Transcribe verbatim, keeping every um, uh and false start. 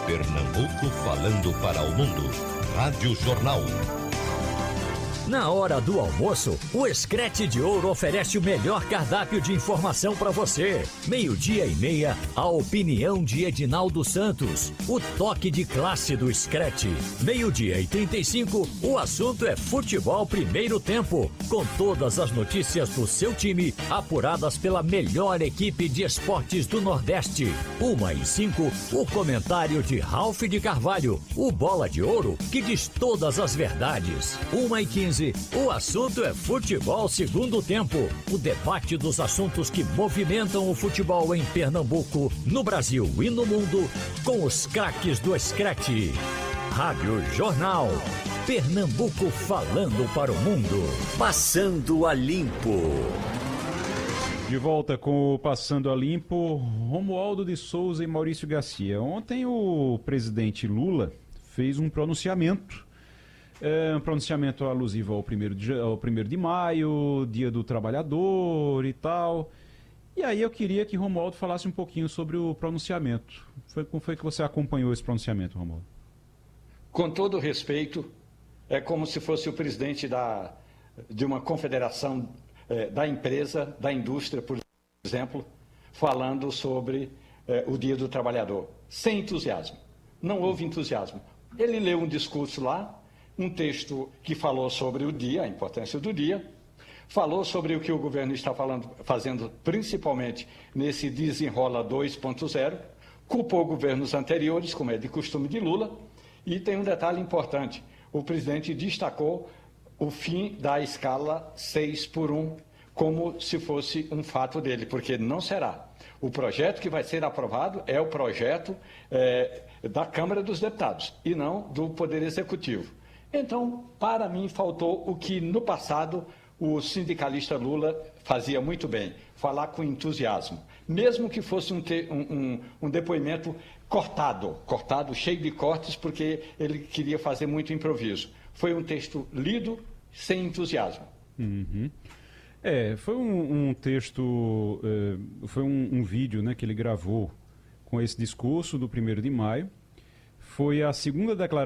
Pernambuco falando para o mundo. Rádio Jornal. Na hora do almoço, o Screte de Ouro oferece o melhor cardápio de informação para você. Meio-dia e meia, a opinião de Edinaldo Santos. O toque de classe do Screte. Meio-dia e trinta e cinco, o assunto é futebol primeiro tempo. Com todas as notícias do seu time, apuradas pela melhor equipe de esportes do Nordeste. Uma e cinco, o comentário de Ralph de Carvalho. O Bola de Ouro, que diz todas as verdades. Uma e quinze, o assunto é futebol segundo tempo. O debate dos assuntos que movimentam o futebol em Pernambuco, no Brasil e no mundo, com os craques do Screte. Rádio Jornal. Pernambuco falando para o mundo. Passando a limpo. De volta com o Passando a Limpo, Romualdo de Souza e Maurício Garcia. Ontem o presidente Lula fez um pronunciamento. É um pronunciamento alusivo ao primeiro de, ao primeiro de maio, Dia do Trabalhador e tal. E aí eu queria que Romualdo falasse um pouquinho sobre o pronunciamento. Foi, como foi que você acompanhou esse pronunciamento, Romualdo? Com todo respeito, é como se fosse o presidente da, de uma confederação é, da empresa, da indústria, por exemplo, falando sobre é, o Dia do Trabalhador, sem entusiasmo. Não houve entusiasmo. Ele leu um discurso lá, um texto que falou sobre o dia, a importância do dia, falou sobre o que o governo está falando, fazendo principalmente nesse desenrola dois ponto zero, culpou governos anteriores, como é de costume de Lula, e tem um detalhe importante, o presidente destacou o fim da escala seis por um, como se fosse um fato dele, porque não será. O projeto que vai ser aprovado é o projeto é, da Câmara dos Deputados, e não do Poder Executivo. Então, para mim, faltou o que no passado o sindicalista Lula fazia muito bem, falar com entusiasmo. Mesmo que fosse um, te, um, um, um depoimento cortado, cortado, cheio de cortes, porque ele queria fazer muito improviso. Foi um texto lido sem entusiasmo. Uhum. É, foi um, um texto, uh, foi um, um vídeo, né, que ele gravou com esse discurso do primeiro de maio. Foi a segunda declaração